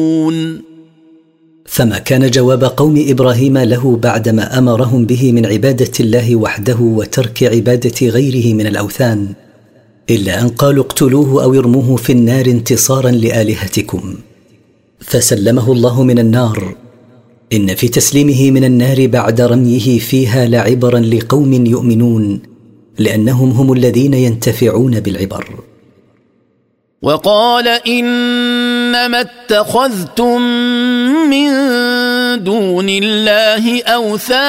فما كان جواب قوم إبراهيم له بعدما أمرهم به من عبادة الله وحده وترك عبادة غيره من الأوثان إلا أن قالوا اقتلوه أو ارموه في النار انتصارا لآلهتكم، فسلمه الله من النار. إن في تسليمه من النار بعد رميه فيها لعبرا لقوم يؤمنون، لأنهم هم الذين ينتفعون بالعبر. وقال إنما اتخذتم من دون الله أوثانا